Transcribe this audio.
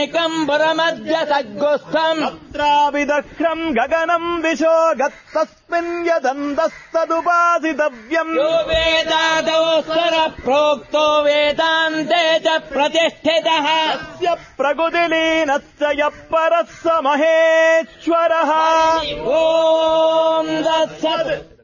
तमेकम् वरमद्य सद्गोस्थम् तत्राविदह्रम् गगनम् दिशो गत्तस्मिन् यदन्तस्तदुपासितव्यम् यो वेदादौ स्वर प्रोक्तो वेदान्ते च प्रतिष्ठितः तस्य प्रकृतिलीनस्य यः परः स महेश्वरः ॐ दत्सत्